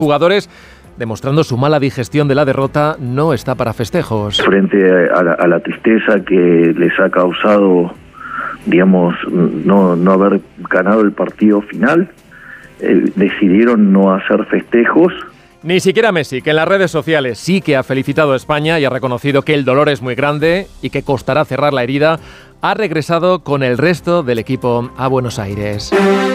Jugadores demostrando su mala digestión de la derrota, no está para festejos. Frente a la tristeza que les ha causado, digamos, no haber ganado el partido final, decidieron no hacer festejos. Ni siquiera Messi, que en las redes sociales sí que ha felicitado a España y ha reconocido que el dolor es muy grande y que costará cerrar la herida, ha regresado con el resto del equipo a Buenos Aires.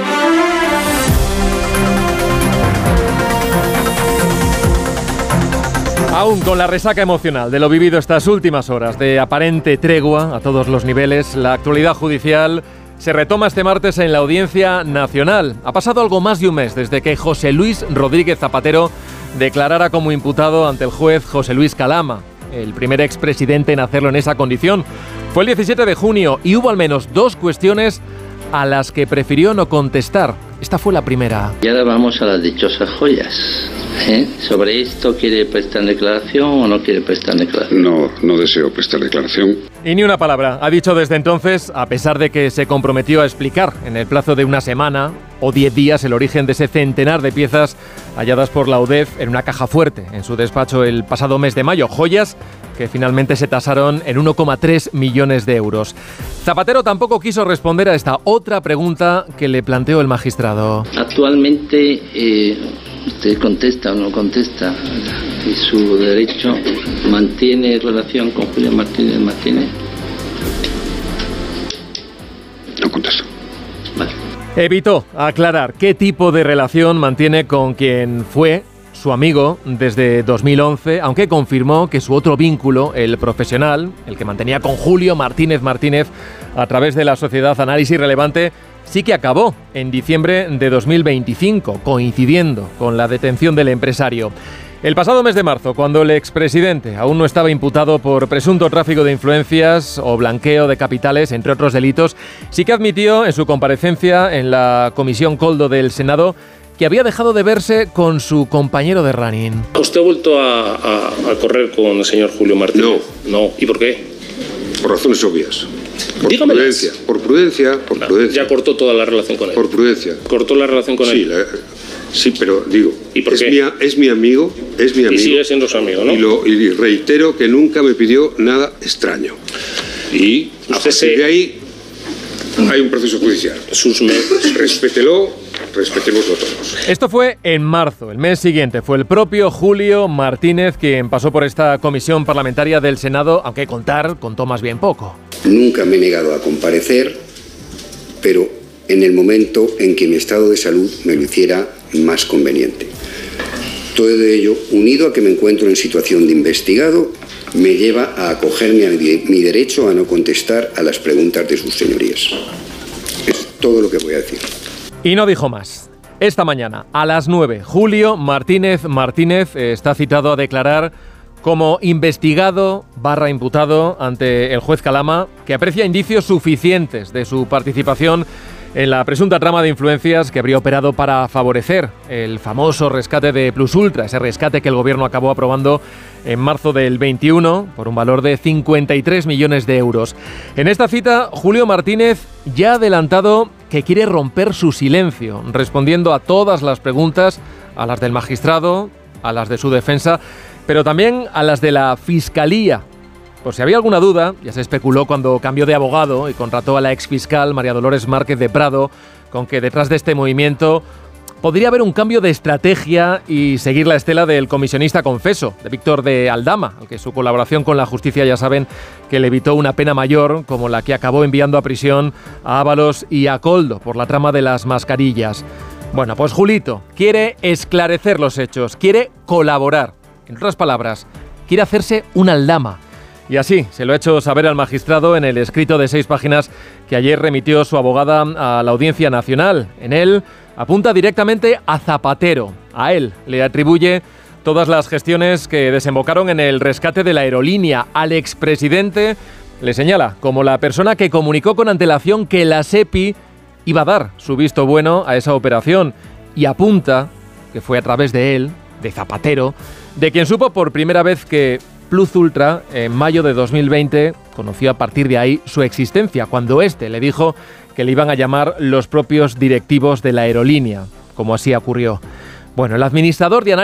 Aún con la resaca emocional de lo vivido estas últimas horas de aparente tregua a todos los niveles, la actualidad judicial se retoma este martes en la Audiencia Nacional. Ha pasado algo más de un mes desde que José Luis Rodríguez Zapatero declarara como imputado ante el juez José Luis Calama, el primer expresidente en hacerlo en esa condición. Fue el 17 de junio y hubo al menos dos cuestiones a las que prefirió no contestar. Esta fue la primera. Y ahora vamos a las dichosas joyas. ¿Sobre esto quiere prestar declaración o no quiere prestar declaración? No deseo prestar declaración. Y ni una palabra. Ha dicho desde entonces, a pesar de que se comprometió a explicar en el plazo de una semana o 10 días el origen de ese centenar de piezas halladas por la UDEF en una caja fuerte en su despacho el pasado mes de mayo. Joyas que finalmente se tasaron en 1,3 millones de euros. Zapatero tampoco quiso responder a esta otra pregunta que le planteó el magistrado. Actualmente, ¿usted contesta o no contesta? ¿Y su derecho mantiene relación con Julio Martínez? No contesto. Vale. Evitó aclarar qué tipo de relación mantiene con quien fue su amigo desde 2011, aunque confirmó que su otro vínculo, el profesional, el que mantenía con Julio Martínez a través de la sociedad Análisis Relevante, sí que acabó en diciembre de 2025, coincidiendo con la detención del empresario. El pasado mes de marzo, cuando el expresidente aún no estaba imputado por presunto tráfico de influencias o blanqueo de capitales, entre otros delitos, sí que admitió en su comparecencia en la Comisión Koldo del Senado que había dejado de verse con su compañero de running. ¿Usted ha vuelto a correr con el señor Julio Martínez? No. ¿Y por qué? Por razones obvias. Dígamelas. Por prudencia. Ya cortó toda la relación con él. Por prudencia. ¿Cortó la relación con él? Sí, pero digo, ¿y por qué? Es mi amigo. Y sigue siendo su amigo, ¿no? Y reitero que nunca me pidió nada extraño. Y a partir de ahí hay un proceso judicial. Respetémoslo todos. Esto fue en marzo. El mes siguiente fue el propio Julio Martínez quien pasó por esta comisión parlamentaria del Senado, aunque contó más bien poco. Nunca me he negado a comparecer, pero en el momento en que mi estado de salud me lo hiciera más conveniente. Todo ello, unido a que me encuentro en situación de investigado, me lleva a acogerme a mi derecho a no contestar a las preguntas de sus señorías. Es todo lo que voy a decir. Y no dijo más. Esta mañana, a las 9, Julio Martínez está citado a declarar como investigado / imputado ante el juez Calama, que aprecia indicios suficientes de su participación en la presunta trama de influencias que habría operado para favorecer el famoso rescate de Plus Ultra, ese rescate que el gobierno acabó aprobando en marzo del 21 por un valor de 53 millones de euros. En esta cita, Julio Martínez ya ha adelantado que quiere romper su silencio, respondiendo a todas las preguntas, a las del magistrado, a las de su defensa, pero también a las de la Fiscalía. Por si había alguna duda, ya se especuló cuando cambió de abogado y contrató a la exfiscal María Dolores Márquez de Prado, con que detrás de este movimiento podría haber un cambio de estrategia y seguir la estela del comisionista confeso, de Víctor de Aldama, al que su colaboración con la justicia ya saben que le evitó una pena mayor, como la que acabó enviando a prisión a Ábalos y a Koldo por la trama de las mascarillas. Bueno, pues Julito quiere esclarecer los hechos, quiere colaborar. En otras palabras, quiere hacerse un Aldama. Y así se lo ha hecho saber al magistrado en el escrito de 6 páginas que ayer remitió su abogada a la Audiencia Nacional. En él apunta directamente a Zapatero. A él le atribuye todas las gestiones que desembocaron en el rescate de la aerolínea. Al expresidente le señala como la persona que comunicó con antelación que la SEPI iba a dar su visto bueno a esa operación. Y apunta que fue a través de él, de Zapatero, de quien supo por primera vez que Plus Ultra, en mayo de 2020, conoció a partir de ahí su existencia, cuando éste le dijo que le iban a llamar los propios directivos de la aerolínea, como así ocurrió. Bueno, el administrador de Análisis